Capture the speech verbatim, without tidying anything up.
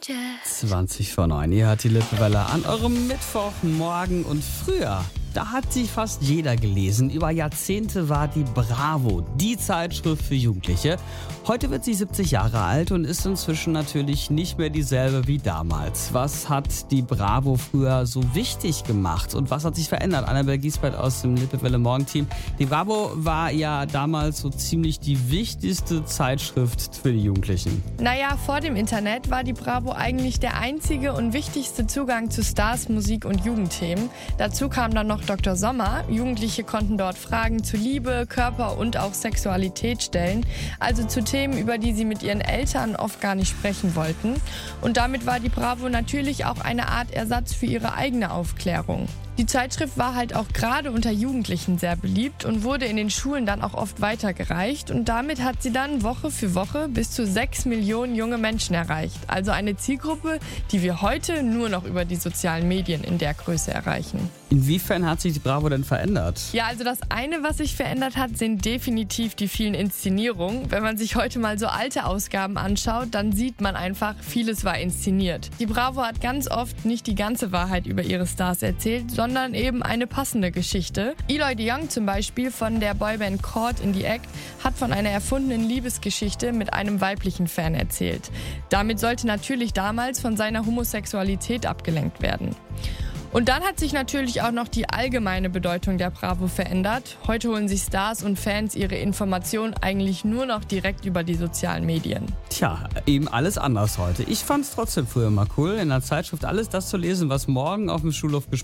zwanzig vor neun. Ihr hört die Lippewelle an eurem Mittwochmorgen und früher. Da hat sie fast jeder gelesen. Über Jahrzehnte war die Bravo die Zeitschrift für Jugendliche. Heute wird sie siebzig Jahre alt und ist inzwischen natürlich nicht mehr dieselbe wie damals. Was hat die Bravo früher so wichtig gemacht und was hat sich verändert? Annabel Giesbert aus dem Lippewelle Morgenteam. Die Bravo war ja damals so ziemlich die wichtigste Zeitschrift für die Jugendlichen. Naja, vor dem Internet war die Bravo eigentlich der einzige und wichtigste Zugang zu Stars, Musik und Jugendthemen. Dazu kam dann noch Doktor Sommer. Jugendliche konnten dort Fragen zu Liebe, Körper und auch Sexualität stellen, also zu Themen, über die sie mit ihren Eltern oft gar nicht sprechen wollten. Und damit war die Bravo natürlich auch eine Art Ersatz für ihre eigene Aufklärung. Die Zeitschrift war halt auch gerade unter Jugendlichen sehr beliebt und wurde in den Schulen dann auch oft weitergereicht. Und damit hat sie dann Woche für Woche bis zu sechs Millionen junge Menschen erreicht. Also eine Zielgruppe, die wir heute nur noch über die sozialen Medien in der Größe erreichen. Inwiefern hat sich die Bravo denn verändert? Ja, also das eine, was sich verändert hat, sind definitiv die vielen Inszenierungen. Wenn man sich heute mal so alte Ausgaben anschaut, dann sieht man einfach, vieles war inszeniert. Die Bravo hat ganz oft nicht die ganze Wahrheit über ihre Stars erzählt, sondern eben eine passende Geschichte. Eloy de Jong zum Beispiel von der Boyband Caught in the Act hat von einer erfundenen Liebesgeschichte mit einem weiblichen Fan erzählt. Damit sollte natürlich damals von seiner Homosexualität abgelenkt werden. Und dann hat sich natürlich auch noch die allgemeine Bedeutung der Bravo verändert. Heute holen sich Stars und Fans ihre Informationen eigentlich nur noch direkt über die sozialen Medien. Tja, eben alles anders heute. Ich fand es trotzdem früher mal cool, in der Zeitschrift alles das zu lesen, was morgen auf dem Schulhof besprochen